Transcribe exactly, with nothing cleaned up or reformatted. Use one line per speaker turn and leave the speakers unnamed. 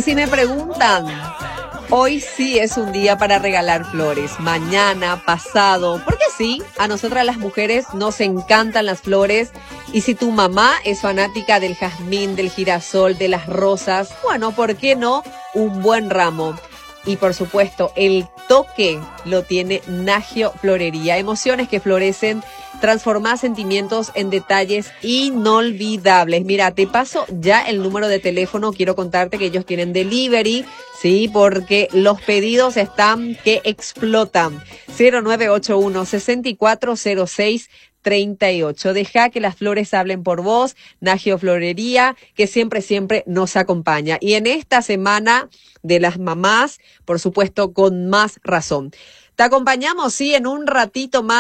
Y si me preguntan, hoy sí es un día para regalar flores, mañana, pasado, porque sí, a nosotras las mujeres nos encantan las flores. Y si tu mamá es fanática del jazmín, del girasol, de las rosas, bueno, ¿por qué no un buen ramo? Y por supuesto, el toque lo tiene Nagio Florería. Emociones que florecen, transformar sentimientos en detalles inolvidables. Mira, te paso ya el número de teléfono. Quiero contarte que ellos tienen delivery, sí, porque los pedidos están que explotan. cero nueve ocho uno, seis cuatro cero seis, treinta y ocho. Deja que las flores hablen por vos. Nagio Florería, que siempre, siempre nos acompaña. Y en esta semana de las mamás, por supuesto, con más razón. Te acompañamos, sí, en un ratito más.